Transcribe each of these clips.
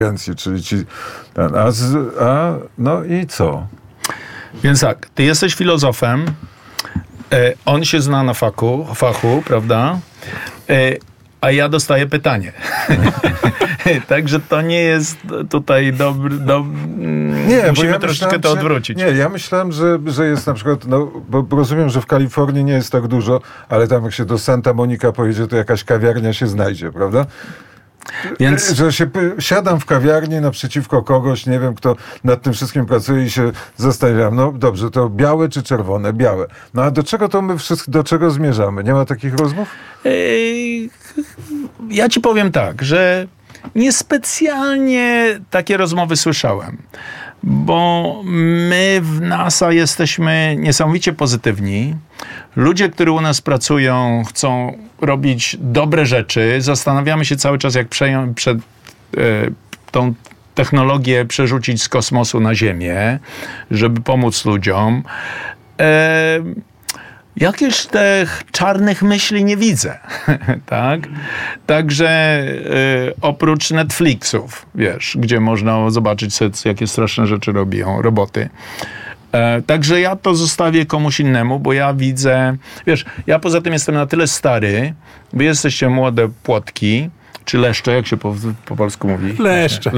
czyli ci... No i co? Więc tak, ty jesteś filozofem, on się zna na fachu, prawda? A ja dostaję pytanie. Także to nie jest tutaj musimy troszeczkę to odwrócić. Ja myślałem, że jest na przykład, bo rozumiem, że w Kalifornii nie jest tak dużo, ale tam jak się do Santa Monica pojedzie, to jakaś kawiarnia się znajdzie, prawda? Więc... Że się siadam w kawiarni naprzeciwko kogoś, nie wiem kto nad tym wszystkim pracuje i się zastanawiam, no dobrze, to białe czy czerwone? Białe. No a do czego to my do czego zmierzamy? Nie ma takich rozmów? Ja ci powiem tak, że niespecjalnie takie rozmowy słyszałem, bo my w NASA jesteśmy niesamowicie pozytywni. Ludzie, którzy u nas pracują, chcą robić dobre rzeczy. Zastanawiamy się cały czas, jak tą technologię przerzucić z kosmosu na Ziemię, żeby pomóc ludziom. Jakieś tych czarnych myśli nie widzę, tak? Także oprócz Netflixów, wiesz, gdzie można zobaczyć sobie, jakie straszne rzeczy robią roboty. Także ja to zostawię komuś innemu, bo ja widzę, wiesz, ja poza tym jestem na tyle stary, wy jesteście młode płotki, czy leszcze, jak się po polsku mówi? Leszcze.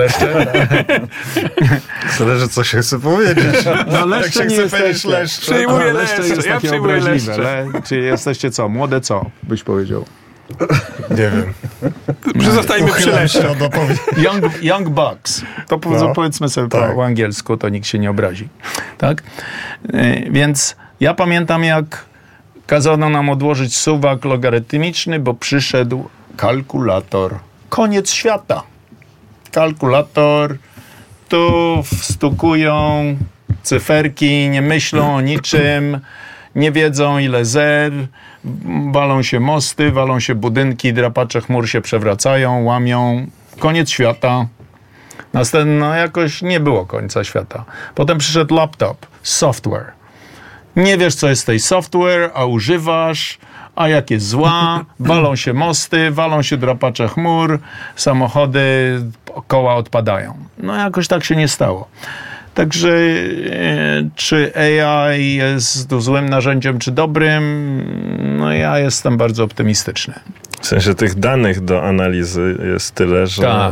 Zależy, co się chce powiedzieć. No leszcze jak się chce powiedzieć leszcze. Przyjmuję leszcze. Jest ja takie obraźliwe. Czy jesteście co? Młode co? Byś powiedział. Nie wiem. Zostajmy przy leszcze. Young bucks. To powiedzmy sobie po angielsku, to nikt się nie obrazi. Tak? Więc ja pamiętam, jak kazano nam odłożyć suwak logarytmiczny, bo przyszedł kalkulator. Koniec świata. Kalkulator. Tu wstukują cyferki, nie myślą o niczym, nie wiedzą ile zer, walą się mosty, walą się budynki, drapacze chmur się przewracają, łamią. Koniec świata. Następno jakoś nie było końca świata. Potem przyszedł laptop, software. Nie wiesz, co jest tej software, a używasz, a jak jest zła, walą się mosty, walą się drapacze chmur, samochody, koła odpadają. No jakoś tak się nie stało. Także czy AI jest złym narzędziem, czy dobrym? No ja jestem bardzo optymistyczny. W sensie tych danych do analizy jest tyle, że,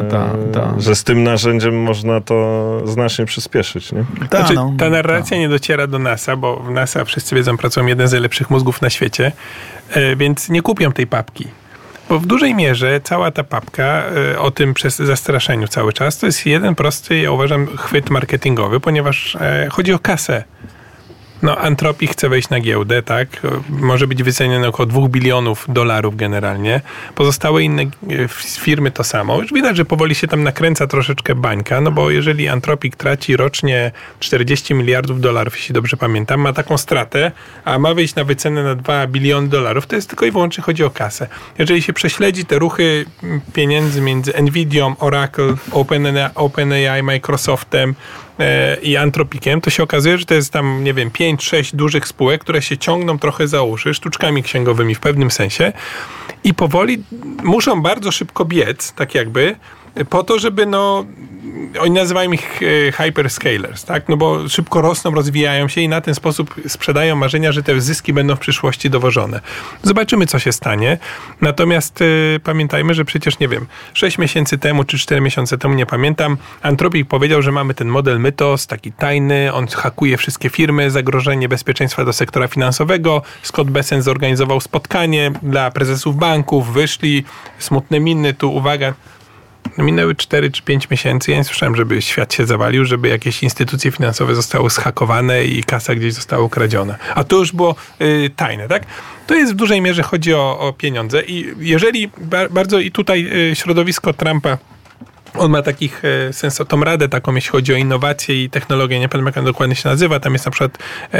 że z tym narzędziem można to znacznie przyspieszyć, nie? Ta narracja nie dociera do NASA, bo w NASA, wszyscy wiedzą, pracują jeden z najlepszych mózgów na świecie, więc nie kupią tej papki. Bo w dużej mierze cała ta papka o tym przez zastraszeniu cały czas, to jest jeden prosty, ja uważam, chwyt marketingowy, ponieważ chodzi o kasę. No, Anthropic chce wejść na giełdę, tak? Może być wyceniony około $2 bilionów generalnie. Pozostałe inne firmy to samo. Już widać, że powoli się tam nakręca troszeczkę bańka, no bo jeżeli Anthropic traci rocznie $40 miliardów, jeśli dobrze pamiętam, ma taką stratę, a ma wyjść na wycenę na $2 biliony, to jest tylko i wyłącznie chodzi o kasę. Jeżeli się prześledzi te ruchy pieniędzy między Nvidią, Oracle, OpenAI, Microsoftem i Anthropiciem, to się okazuje, że to jest tam, nie wiem, 5-6 dużych spółek, które się ciągną trochę za uszy, sztuczkami księgowymi w pewnym sensie i powoli muszą bardzo szybko biec, tak jakby, po to, żeby oni nazywają ich hyperscalers, tak? No bo szybko rosną, rozwijają się i na ten sposób sprzedają marzenia, że te zyski będą w przyszłości dowożone. Zobaczymy, co się stanie. Natomiast pamiętajmy, że przecież, nie wiem, 6 miesięcy temu, czy 4 miesiące temu, nie pamiętam, Anthropic powiedział, że mamy ten model Mythos, taki tajny, on hakuje wszystkie firmy, zagrożenie bezpieczeństwa do sektora finansowego. Scott Bessent zorganizował spotkanie dla prezesów banków, wyszli, smutne miny, tu uwaga, minęły 4 czy 5 miesięcy. Ja nie słyszałem, żeby świat się zawalił, żeby jakieś instytucje finansowe zostały zhakowane i kasa gdzieś została ukradziona. A to już było tajne, tak? To jest w dużej mierze chodzi o pieniądze i jeżeli bardzo i tutaj środowisko Trumpa, on ma takich tą radę taką, jeśli chodzi o innowacje i technologię, nie pamiętam jak on dokładnie się nazywa, tam jest na przykład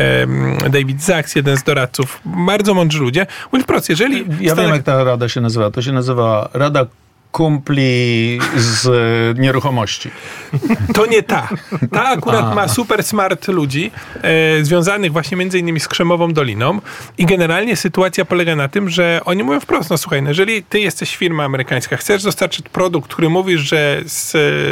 David Sachs, jeden z doradców, bardzo mądrzy ludzie. Mówi wprost, jeżeli... Ja wiem, jak ta rada się nazywa. To się nazywa Rada kumpli z nieruchomości. To nie ta. Ta akurat ma super smart ludzi, związanych właśnie między innymi z Krzemową Doliną i generalnie sytuacja polega na tym, że oni mówią wprost, no słuchaj, jeżeli ty jesteś firma amerykańska, chcesz dostarczyć produkt, który mówisz, że z